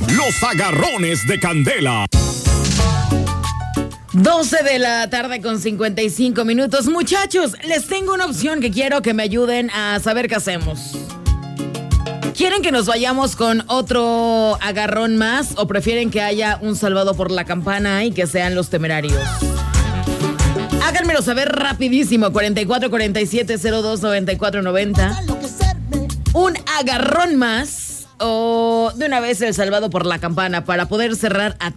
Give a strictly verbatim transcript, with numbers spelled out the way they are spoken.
los agarrones de Candela. doce de la tarde con cincuenta y cinco minutos. Muchachos, les tengo una opción que quiero que me ayuden a saber qué hacemos. ¿Quieren que nos vayamos con otro agarrón más o prefieren que haya un salvado por la campana y que sean los temerarios? Háganmelo saber rapidísimo. cuarenta y cuatro cuarenta y siete cero dos noventa y cuatro noventa. Un agarrón más o de una vez el salvado por la campana para poder cerrar a